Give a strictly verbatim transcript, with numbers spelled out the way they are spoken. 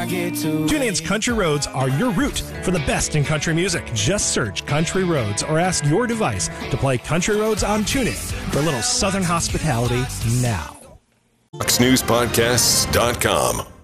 get to. TuneIn's Country Roads are your route for the best in country music. Just search Country Roads or ask your device to play Country Roads on TuneIn for a little Southern hospitality now. Fox News Podcasts dot com.